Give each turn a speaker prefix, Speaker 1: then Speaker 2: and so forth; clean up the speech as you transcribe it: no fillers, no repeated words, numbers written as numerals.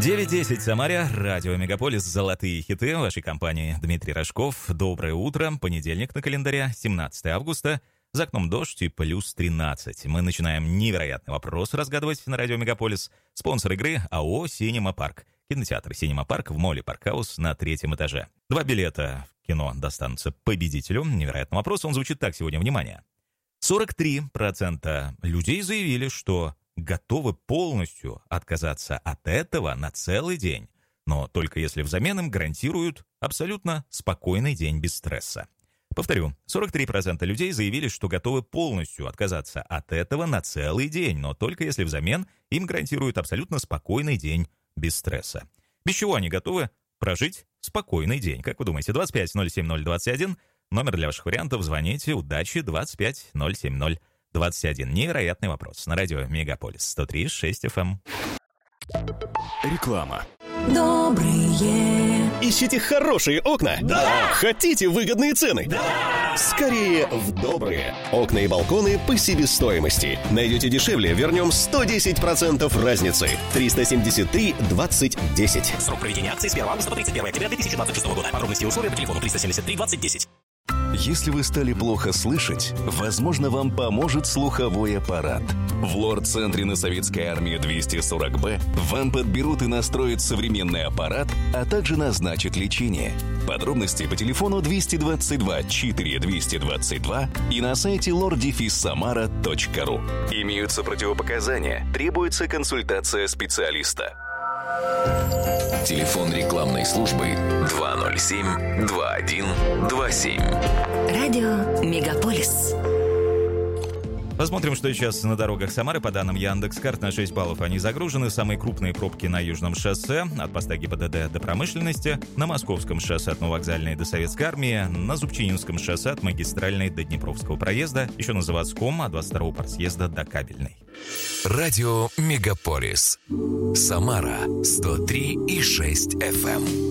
Speaker 1: 9:10 в Самаре, радио Мегаполис, золотые хиты вашей компании. Дмитрий Рожков, доброе утро, понедельник на календаре, 17 августа, за окном дождь и плюс 13. Мы начинаем невероятный вопрос разгадывать на радио Мегаполис. Спонсор игры АО «Синема Парк». Кинотеатр «Синема Парк» в молле «Паркхаус» на 3-м этаже. 2 билета в кино достанутся победителю. Невероятный вопрос, он звучит так сегодня, внимание. 43% людей заявили, что готовы полностью отказаться от этого на целый день, но только если взамен им гарантируют абсолютно спокойный день без стресса. Повторю, 43% людей заявили, что готовы полностью отказаться от этого на целый день, но только если взамен им гарантируют абсолютно спокойный день без стресса. Без чего они готовы прожить спокойный день? Как вы думаете, 25-07-021, номер для ваших вариантов, звоните, удачи, 25-070-21. Невероятный вопрос на радио Мегаполис 103.6 FM.
Speaker 2: Реклама.
Speaker 3: Добрые.
Speaker 2: Ищите хорошие окна?
Speaker 3: Да!
Speaker 2: Хотите выгодные цены?
Speaker 3: Да!
Speaker 2: Скорее в Добрые. Окна и балконы по себестоимости. Найдете дешевле, вернем 110% разницы. 373-20-10.
Speaker 4: Срок проведения акции с 1 августа по 31 октября 2026 года. Подробности и условия по телефону 373-20-10.
Speaker 5: Если вы стали плохо слышать, возможно, вам поможет слуховой аппарат. В лор-центре на Советской армии 240Б вам подберут и настроят современный аппарат, а также назначат лечение. Подробности по телефону 222 4 222 и на сайте lor-samara.ru. Имеются противопоказания, требуется консультация специалиста. Телефон рекламной службы 207-2127.
Speaker 3: Радио Мегаполис.
Speaker 1: Посмотрим, что сейчас на дорогах Самары. По данным Яндекс.Карт, на 6 баллов они загружены. Самые крупные пробки на Южном шоссе, от поста ГИБДД до Промышленности, на Московском шоссе от Нововокзальной до Советской армии, на Зубчининском шоссе от Магистральной до Днепровского проезда, еще на Заводском от 22-го партсъезда до Кабельной.
Speaker 5: Радио Мегаполис. Самара 103,6 FM.